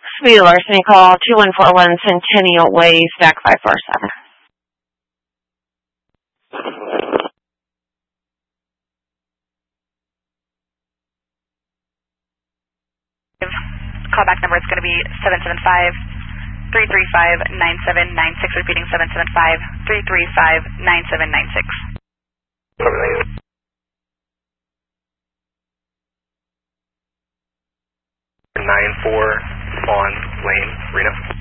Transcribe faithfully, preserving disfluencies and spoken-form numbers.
Speed larceny call, two one four one Centennial Way, stack five four seven. Callback number is going to be seven seven five, three three five, nine seven nine six, repeating seven seven five, three three five, nine seven nine six. nine four on lane, Reno.